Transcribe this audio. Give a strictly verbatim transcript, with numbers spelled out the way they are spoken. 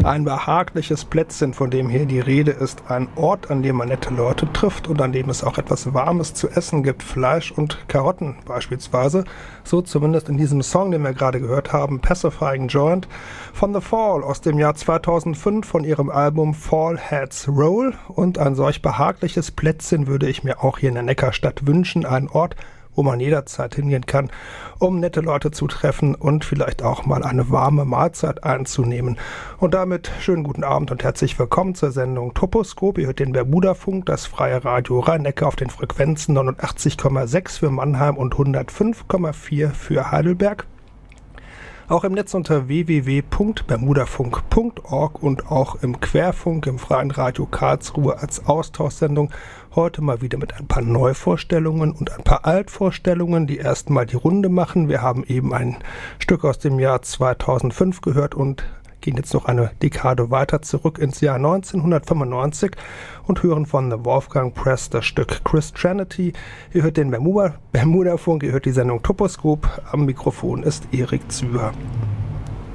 Ein behagliches Plätzchen, von dem hier die Rede ist, ein Ort, an dem man nette Leute trifft und an dem es auch etwas Warmes zu essen gibt, Fleisch und Karotten beispielsweise. So zumindest in diesem Song, den wir gerade gehört haben, Pacifying Joint von The Fall aus dem Jahr zweitausendfünf von ihrem Album Fall Heads Roll. Und ein solch behagliches Plätzchen würde ich mir auch hier in der Neckarstadt wünschen, ein Ort, wo man jederzeit hingehen kann, um nette Leute zu treffen und vielleicht auch mal eine warme Mahlzeit einzunehmen. Und damit schönen guten Abend und herzlich willkommen zur Sendung Toposkop. Ihr hört den Bermudafunk, das freie Radio Rhein-Neckar auf den Frequenzen neunundachtzig Komma sechs für Mannheim und hundertfünf Komma vier für Heidelberg. Auch im Netz unter w w w punkt bermudafunk punkt org und auch im Querfunk im Freien Radio Karlsruhe als Austauschsendung. Heute mal wieder mit ein paar Neuvorstellungen und ein paar Altvorstellungen, die erstmal die Runde machen. Wir haben eben ein Stück aus dem Jahr zweitausendfünf gehört und gehen jetzt noch eine Dekade weiter zurück ins Jahr neunzehnhundertfünfundneunzig und hören von The Wolfgang Press das Stück Christianity. Ihr hört den Bermuda, Bermudafunk, ihr hört die Sendung Toposkop. Am Mikrofon ist Erik Züger.